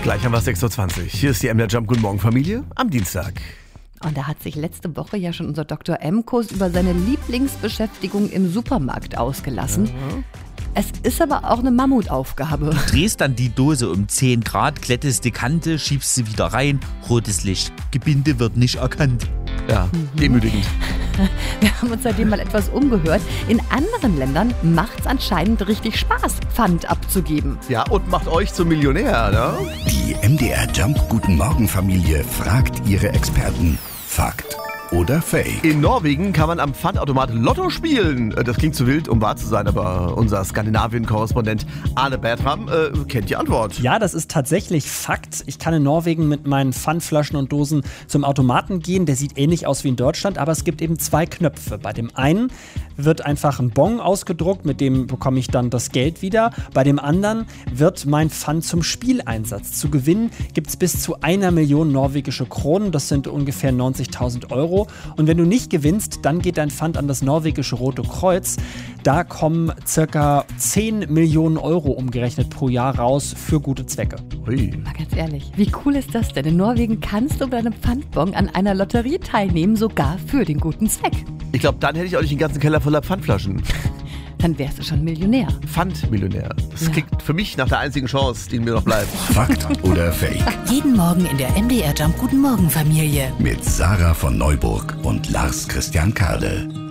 Gleich haben wir 6.20 Uhr. Hier ist die MDR Jump Guten Morgen Familie am Dienstag. Und da hat sich letzte Woche ja schon unser Dr. Emkus über seine Lieblingsbeschäftigung im Supermarkt ausgelassen. Ja. Es ist aber auch eine Mammutaufgabe. Du drehst dann die Dose um 10 Grad, glättest die Kante, schiebst sie wieder rein, rotes Licht. Gebinde wird nicht erkannt. Ja, demütigend. Wir haben uns seitdem mal etwas umgehört. In anderen Ländern macht es anscheinend richtig Spaß, Pfand abzugeben. Ja, und macht euch zum Millionär, ne? Die MDR Jump Guten Morgen Familie fragt ihre Experten. Fakt oder Fake? In Norwegen kann man am Pfandautomat Lotto spielen. Das klingt zu wild, um wahr zu sein, aber unser Skandinavien-Korrespondent Arne Bertram kennt die Antwort. Ja, das ist tatsächlich Fakt. Ich kann in Norwegen mit meinen Pfandflaschen und Dosen zum Automaten gehen. Der sieht ähnlich aus wie in Deutschland, aber es gibt eben 2 Knöpfe. Bei dem einen wird einfach ein Bon ausgedruckt, mit dem bekomme ich dann das Geld wieder. Bei dem anderen wird mein Pfand zum Spieleinsatz. Zu gewinnen gibt es bis zu 1 Million norwegische Kronen. Das sind ungefähr 90.000 Euro. Und wenn du nicht gewinnst, dann geht dein Pfand an das norwegische Rote Kreuz. Da kommen circa 10 Millionen Euro umgerechnet pro Jahr raus für gute Zwecke. Ui. Mal ganz ehrlich, wie cool ist das denn? In Norwegen kannst du bei einem Pfandbon an einer Lotterie teilnehmen, sogar für den guten Zweck. Ich glaube, dann hätte ich auch nicht den ganzen Keller voller Pfandflaschen. Dann wärst du schon Millionär. Pfandmillionär. Das Ja. klingt für mich nach der einzigen Chance, die mir noch bleibt. Fakt oder Fake? Jeden Morgen in der MDR Jump Guten Morgen Familie. Mit Sarah von Neuburg und Lars Christian Kade.